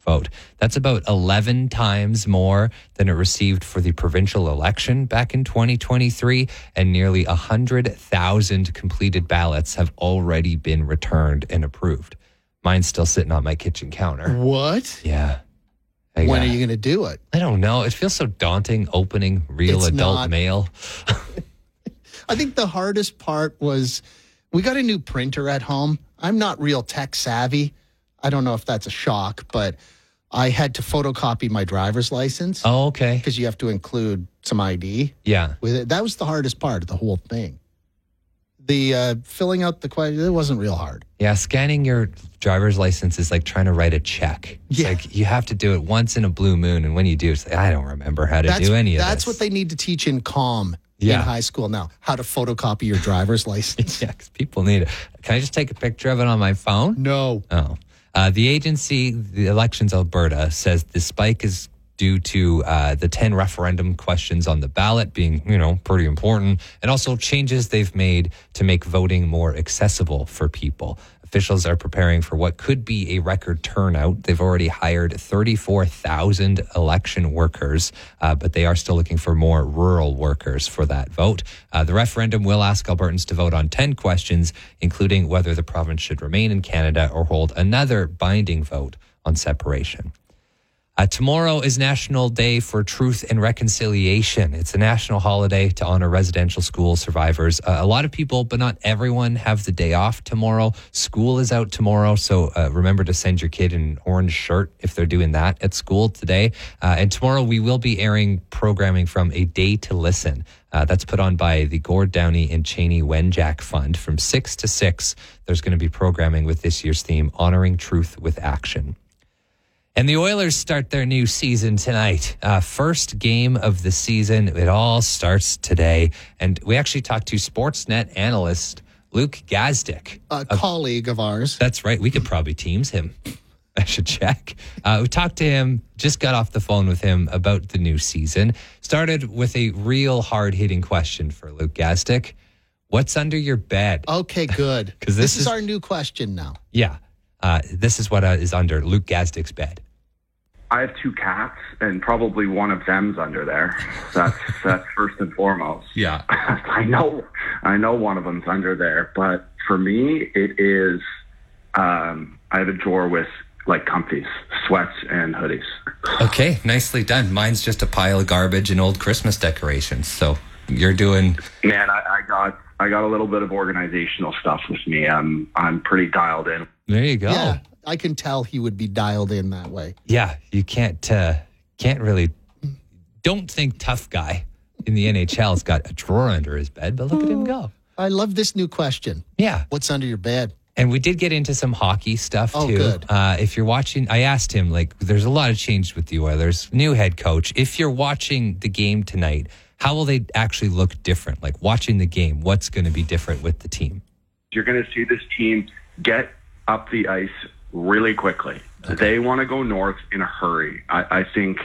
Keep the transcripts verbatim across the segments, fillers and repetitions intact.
vote. That's about eleven times more than it received for the provincial election back in twenty twenty-three, and nearly one hundred thousand completed ballots have already been returned and approved. Mine's still sitting on my kitchen counter. What? Yeah. I When got- are you going to do it? I don't know. It feels so daunting opening real It's adult not. mail. I think the hardest part was we got a new printer at home. I'm not real tech savvy. I don't know if that's a shock, but I had to photocopy my driver's license Oh, okay. because you have to include some I D Yeah. with it. That was the hardest part of the whole thing. The uh, filling out the question, it wasn't real hard. Yeah, scanning your driver's license is like trying to write a check. It's Yeah. like you have to do it once in a blue moon, and when you do, it's like, I don't remember how to That's, do any of that's this. what they need to teach in comm Yeah. in high school now, how to photocopy your driver's license. Yeah, because people need it. Can I just take a picture of it on my phone? No. Oh. Uh, the agency, the Elections Alberta, says the spike is due to uh, the ten referendum questions on the ballot being, you know, pretty important, and also changes they've made to make voting more accessible for people. Officials are preparing for what could be a record turnout. They've already hired thirty-four thousand election workers, uh, but they are still looking for more rural workers for that vote. Uh, the referendum will ask Albertans to vote on ten questions, including whether the province should remain in Canada or hold another binding vote on separation. Uh, tomorrow is National Day for Truth and Reconciliation. It's a national holiday to honor residential school survivors. Uh, a lot of people, but not everyone, have the day off tomorrow. School is out tomorrow, so uh, remember to send your kid an orange shirt if they're doing that at school today. Uh, and tomorrow we will be airing programming from A Day to Listen. Uh, that's put on by the Gord Downey and Cheney Wenjack Fund. From six to six, there's going to be programming with this year's theme, Honoring Truth with Action. And the Oilers start their new season tonight. Uh, first game of the season. It all starts today. And we actually talked to Sportsnet analyst Luke Gazdic. A colleague of ours. That's right. We could probably Teams him. I should check. Uh, we talked to him, just got off the phone with him about the new season. Started with a real hard-hitting question for Luke Gazdic. What's under your bed? Okay, good. 'Cause this, this is, is- our new question now. Yeah. Uh, this is what uh, is under Luke Gazdic's bed. I have two cats, and probably one of them's under there. That's that's first and foremost. Yeah. I know, I know one of them's under there, but for me, it is. Um, I have a drawer with like comfies, sweats, and hoodies. Okay, nicely done. Mine's just a pile of garbage and old Christmas decorations. So you're doing... Man, I, I got I got a little bit of organizational stuff with me. I'm I'm pretty dialed in. There you go. Yeah, I can tell he would be dialed in that way. Yeah, you can't uh, can't really... Don't think tough guy in the N H L has got a drawer under his bed, but look at him go. I love this new question. Yeah. What's under your bed? And we did get into some hockey stuff, Oh, too. good. Uh, if you're watching, I asked him, like, there's a lot of change with the Oilers. New head coach. If you're watching the game tonight, how will they actually look different? Like, watching the game, what's going to be different with the team? You're going to see this team get up the ice really quickly. Okay. They want to go north in a hurry. I, I think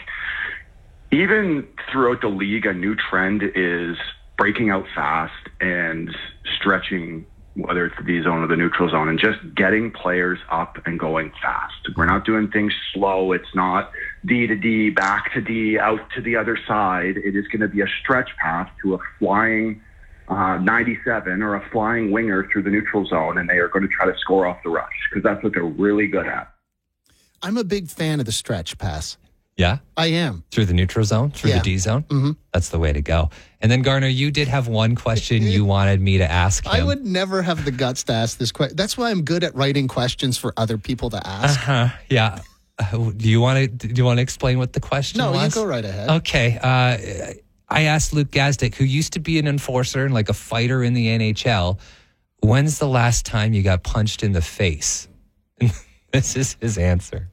even throughout the league, a new trend is breaking out fast and stretching, whether it's the D zone or the neutral zone, and just getting players up and going fast. We're not doing things slow. It's not D to D, back to D, out to the other side. It is going to be a stretch pass to a flying uh, ninety-seven or a flying winger through the neutral zone, and they are going to try to score off the rush because that's what they're really good at. I'm a big fan of the stretch pass. Yeah? I am. Through the neutral zone, through Yeah. the D zone? Mm-hmm. That's the way to go. And then, Garner, you did have one question you wanted me to ask him. I would never have the guts to ask this question. That's why I'm good at writing questions for other people to ask. Uh-huh. Yeah. Uh, do you want to do you want to explain what the question no, was? you go right ahead. Okay. Uh, I asked Luke Gazdic, who used to be an enforcer and like a fighter in the N H L, when's the last time you got punched in the face? And this is his answer.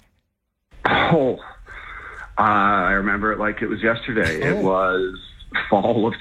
Oh, uh, I remember it like it was yesterday. Oh. It was fall of